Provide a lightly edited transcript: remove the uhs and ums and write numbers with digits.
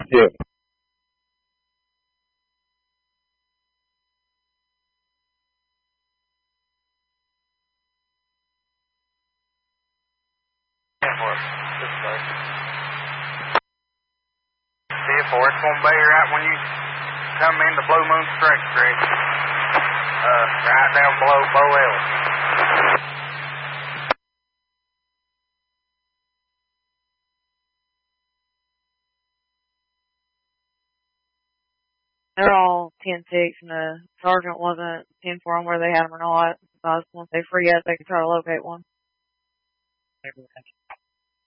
too. C4, it's going to be right when you come into Blue Moon Strike Stretch. Right down below Bo Ellis. They're all 10-6, and the sergeant wasn't 10-4 on where they had them or not. Because once they free up, they can try to locate one.